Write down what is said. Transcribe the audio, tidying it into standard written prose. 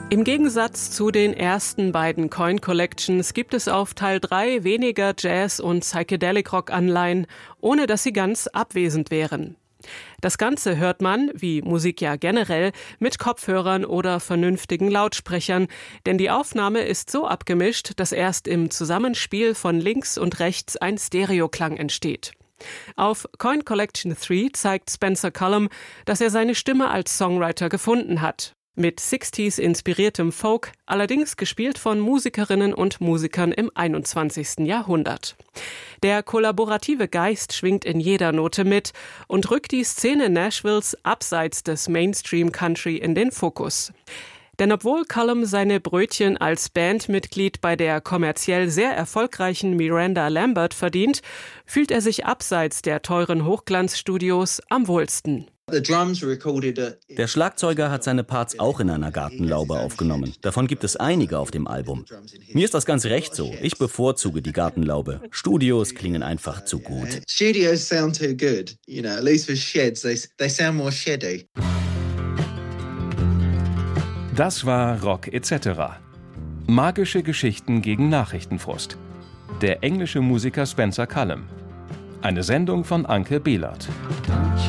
Im Gegensatz zu den ersten beiden Coin Collections gibt es auf Teil 3 weniger Jazz- und Psychedelic-Rock-Anleihen, ohne dass sie ganz abwesend wären. Das Ganze hört man, wie Musik ja generell, mit Kopfhörern oder vernünftigen Lautsprechern, denn die Aufnahme ist so abgemischt, dass erst im Zusammenspiel von links und rechts ein Stereoklang entsteht. Auf Coin Collection 3 zeigt Spencer Cullum, dass er seine Stimme als Songwriter gefunden hat. Mit 60s-inspiriertem Folk, allerdings gespielt von Musikerinnen und Musikern im 21. Jahrhundert. Der kollaborative Geist schwingt in jeder Note mit und rückt die Szene Nashvilles abseits des Mainstream-Country in den Fokus. Denn obwohl Cullum seine Brötchen als Bandmitglied bei der kommerziell sehr erfolgreichen Miranda Lambert verdient, fühlt er sich abseits der teuren Hochglanzstudios am wohlsten. Der Schlagzeuger hat seine Parts auch in einer Gartenlaube aufgenommen. Davon gibt es einige auf dem Album. Mir ist das ganz recht so. Ich bevorzuge die Gartenlaube. Studios klingen einfach zu gut. Studios sound too good. You know, at least with sheds, they sound more sheddy. Das war Rock etc. Magische Geschichten gegen Nachrichtenfrust. Der englische Musiker Spencer Cullum. Eine Sendung von Anke Behlert.